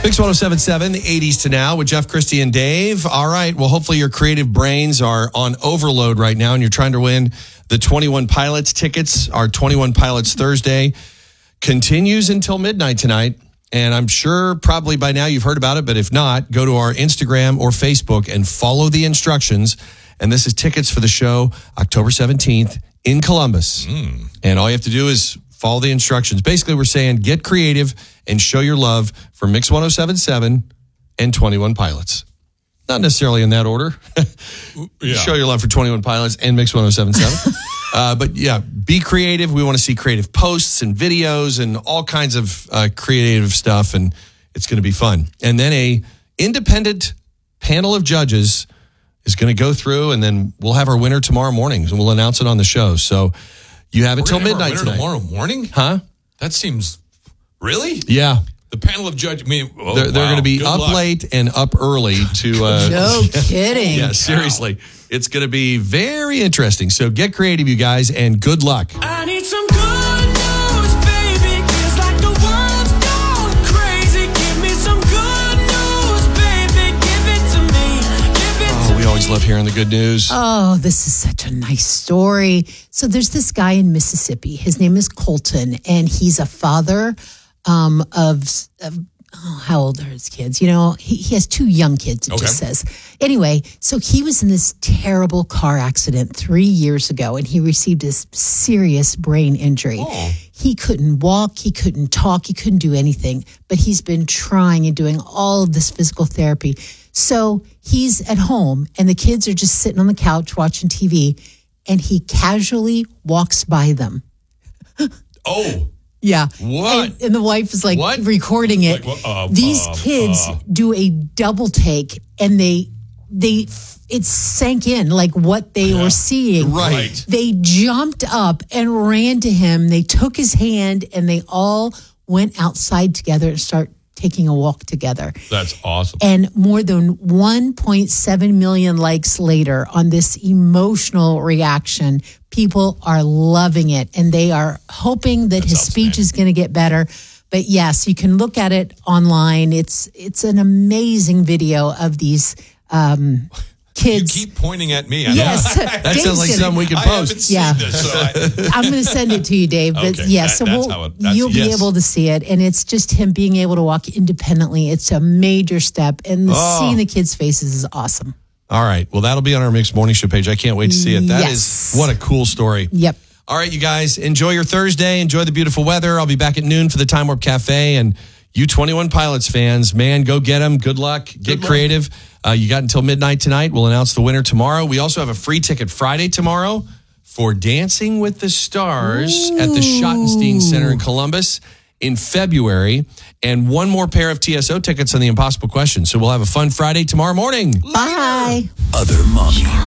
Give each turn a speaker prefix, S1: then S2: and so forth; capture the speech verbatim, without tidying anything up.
S1: Mix one oh seven point seven, the eighties to now with Jeff, Christy, and Dave. All right. Well, hopefully your creative brains are on overload right now and you're trying to win the twenty-one Pilots tickets. Our twenty-one Pilots Thursday continues until midnight tonight. And I'm sure probably by now you've heard about it, but if not, go to our Instagram or Facebook and follow the instructions. And this is tickets for the show October seventeenth in Columbus. Mm. And all you have to do is follow the instructions. Basically, we're saying get creative and show your love for Mix one oh seven point seven and twenty-one Pilots. Not necessarily in that order. Yeah. Show your love for twenty-one Pilots and Mix one oh seven point seven. uh, but yeah, be creative. We want to see creative posts and videos and all kinds of uh, creative stuff, and it's going to be fun. And then a independent panel of judges is going to go through, and then we'll have our winner tomorrow morning, and we'll announce it on the show. So you have it till midnight tonight.
S2: Tomorrow morning?
S1: Huh?
S2: That seems... Really?
S1: Yeah.
S2: The panel of judges... I mean, oh,
S1: they're they're
S2: wow.
S1: going to be
S2: Good
S1: up
S2: luck.
S1: late and up early to... Uh,
S3: no kidding.
S1: Yeah, seriously. Wow. It's going to be very interesting. So get creative, you guys, and good luck.
S4: I need some good news, baby. It's like the world's gone crazy. Give me some good news, baby. Give it to me. Give it
S1: Oh,
S4: to
S1: we
S4: me.
S1: always love hearing the good news.
S3: Oh, this is such a nice story. So there's this guy in Mississippi. His name is Colton, and he's a father um, of, of oh, how old are his kids? You know, he, he has two young kids, it
S2: Okay.
S3: just says. Anyway, so he was in this terrible car accident three years ago, and he received this serious brain injury.
S2: Oh.
S3: He couldn't walk, he couldn't talk, he couldn't do anything, but he's been trying and doing all of this physical therapy. So he's at home, and the kids are just sitting on the couch watching T V, and he casually walks by them.
S2: Oh.
S3: Yeah.
S2: What?
S3: And, and the wife is like
S2: What?
S3: recording it.
S2: Like, uh,
S3: These
S2: uh,
S3: kids
S2: uh.
S3: do a double take, and they they it sank in like what they
S2: Yeah.
S3: were seeing.
S2: Right.
S3: They jumped up and ran to him. They took his hand, and they all went outside together and start taking a walk together.
S2: That's awesome.
S3: And more than one point seven million likes later on this emotional reaction, people are loving it, and they are hoping that
S2: That's
S3: his speech is going to get better. But yes, you can look at it online. It's it's an amazing video of these um, kids.
S2: You keep pointing at me. I
S3: Yes.
S2: know.
S1: That sounds like something we can
S2: I
S1: post.
S2: haven't seen
S3: Yeah.
S2: this, so I,
S3: I'm going to send it to you, Dave. But
S2: Okay,
S3: yeah,
S2: that-
S3: so
S2: that's
S3: we'll,
S2: how it- that's-
S3: you'll be
S1: yes.
S3: able to see it. And it's just him being able to walk independently. It's a major step. And the,
S1: Oh.
S3: seeing the kids' faces is awesome.
S1: All right. Well, that'll be on our Mixed Morning Show page. I can't wait to see it. That
S3: Yes.
S1: is what a cool story.
S3: Yep.
S1: All right, you guys, enjoy your Thursday. Enjoy the beautiful weather. I'll be back at noon for the Time Warp Cafe. And you twenty-one Pilots fans, man, go get them. Good luck. Get
S2: luck.
S1: creative. Uh, you got until midnight tonight. We'll announce the winner tomorrow. We also have a free ticket Friday tomorrow for Dancing with the Stars at the Schottenstein Center in Columbus in February. And one more pair of T S O tickets on the Impossible Question. So we'll have a fun Friday tomorrow morning.
S3: Bye.
S5: Other mommy.